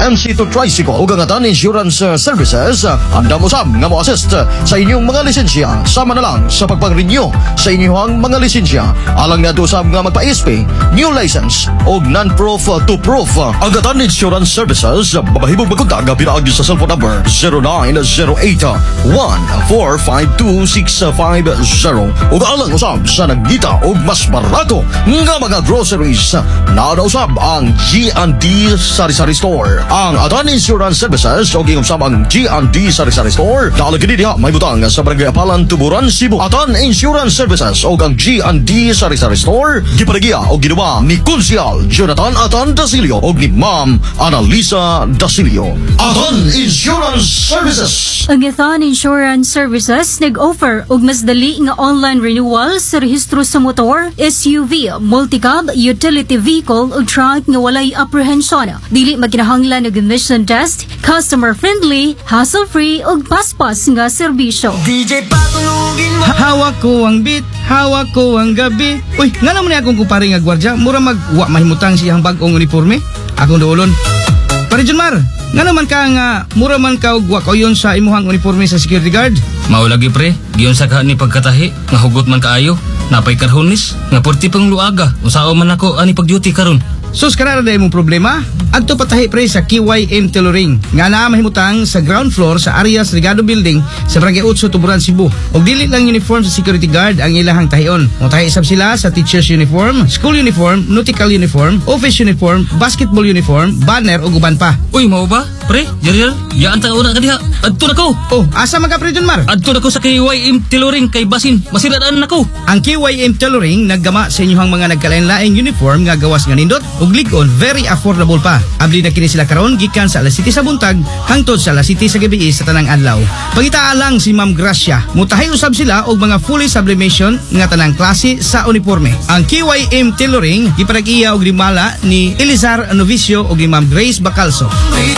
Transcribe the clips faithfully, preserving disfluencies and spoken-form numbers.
M C to Tricycle ug ang atan insurance uh, services uh, andam usab nga mo assist uh, sa inyong mga lisensya sama na lang sa pagpag-renew sa inyong mga lisensya alang na usab nga magpa-S P, new license ug non-proof uh, to proof. Uh, ang atan insurance services uh, babahibog magkontak nga pinaagi sa cellphone number zero nine zero eight one four five two six five zero ug alang usab sa nagdita og mas barato nga mga groceries na usab ang G and D Sari-Sari Store. Ang Atan Insurance Services o gingusab ang G and D Sari-Sari Store dahil kini diha may butang sa Barangay Apalan, Tuburan, Cebu. Atan Insurance Services o ang G and D Sari-Sari Store gipadagya o ginawa ni Konsyal Jonathan Atan Dasilio o ni Ma'am Annalisa Dasilio. Atan Insurance Services. Ang Atan Insurance Services nag-offer og mas dali nga online renewal sa rehistro sa motor, S U V, multicab, utility vehicle ug truck nga walay apprehension. Dili maginahanglan og emission test, customer friendly, hassle-free ug paspas nga serbisyo. D J patulugin mo. Hawak ko ang beat, hawak ko ang gabi. Uy, nga naman ni akong kupari nga gwardya, mura magwa mahimutang siyang bagong uniforme. Akong doolon. Pare Junmar, nga naman ka nga mura man ka og wa kayon sa imuhang uniforme sa security guard. Mao lagi pre, giyon sa ka ni pagkatahi nga hugot man kaayo. Napay karhonis nga porti pang luaga. Usao man ako ani pag-duty karon. Sus kanara day mong problema? Adto patahi pre sa K Y M Tailoring nga naa mahimutang sa ground floor sa Arias Regado Building sa Barangay eight, Tuburan, Cebu. Og dili lang uniform sa security guard ang ilahang tahion. Motahi isab sila sa teacher's uniform, school uniform, nautical uniform, office uniform, basketball uniform, banner ug uban pa. Uy, mao ba? Pre, Jeriel, yaan ta una ka diha. Adto na ko. Oh, asa man ka pre Junmar? Adto na ko sa K Y M Tailoring kay basin masiradaan na ko. Ang K Y M Tailoring naggama sa inyong mga nagkalain-laing uniform nga gawas nga nindot ug lig-on, very affordable pa. Abli na kini sila karon gikan sa alas siyete sa buntag hangtod sa alas siyete sa gabi sa tanang adlaw. Pangitaa lang si Ma'am Gracia. Mutahay usab sila og mga fully sublimation nga tanang klase sa uniforme. Ang K Y M Tailoring giparag-iya og limala ni Elizar Novicio og ni Ma'am Grace Bacalso.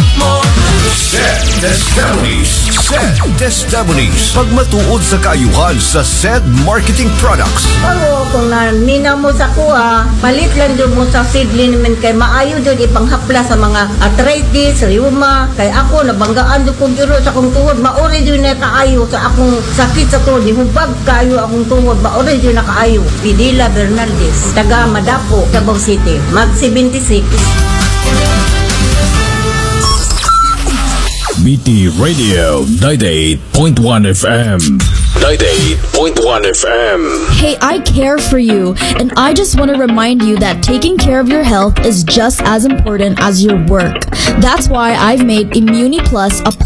Sed Testimonies. Sed Testimonies. Pagmatuod sa kaayuhan sa Sed Marketing Products. Ako, kung nanina mo sa kuha, palit lang doon mo sa seedling naman kay maayo doon ipanghapla sa mga arthritis, rheuma. Kay ako, nabanggaan doon kong giro sa akong tuhod. Maori doon na kaayo sa akong sakit sa tuhod. Hubag kaayo akong tuhod. Maori doon na kaayo. Pidila Bernaldez, taga Madapo, Davao City. Mag seventy-six. B T Radio ninety-eight point one F M. ninety-eight point one F M. Hey, I care for you, and I just want to remind you that taking care of your health is just as important as your work. That's why I've made Immuni Plus a